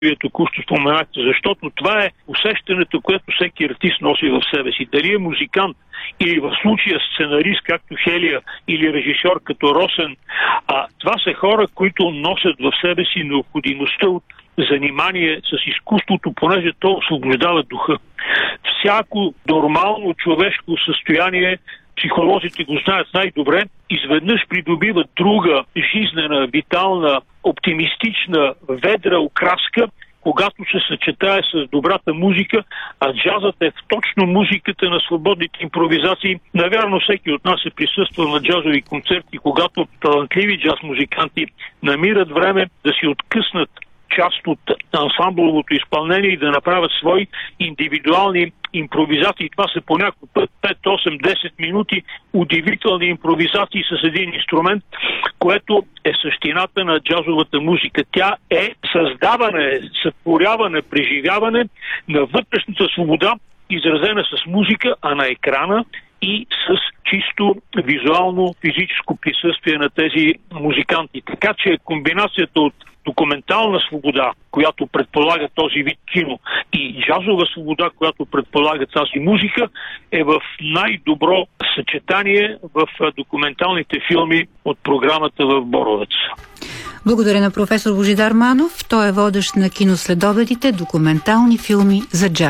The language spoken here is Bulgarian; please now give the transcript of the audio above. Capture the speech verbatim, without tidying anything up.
вие току-що споменахте, защото това е усещането, което всеки артист носи в себе си. Дали е музикант или в случая сценарист, както Хелия, или режисьор като Росен, а това са хора, които носят в себе си необходимостта от занимание с изкуството, понеже то освобождава духа. Всяко нормално човешко състояние, психолозите го знаят най-добре, изведнъж придобива друга жизнена, витална, оптимистична, ведра окраска, когато се съчетае с добрата музика, а джазът е точно музиката на свободните импровизации. Навярно всеки от нас е присъствал на джазови концерти, когато талантливи джаз музиканти намират време да си откъснат част от ансамбловото изпълнение и да направят свои индивидуални импровизации. Това са по някой път пет, осем, десет минути удивителни импровизации с един инструмент, което е същината на джазовата музика. Тя е създаване, сътворяване, преживяване на вътрешната свобода, изразена с музика, а на екрана и с чисто визуално физическо присъствие на тези музиканти. Така че комбинацията от документална свобода, която предполага този вид кино, и джазова свобода, която предполага тази музика, е в най-добро съчетание в документалните филми от програмата в Боровец. Благодаря на професор Божидар Манов. Той е водещ на киноследобедите, документални филми за джаз.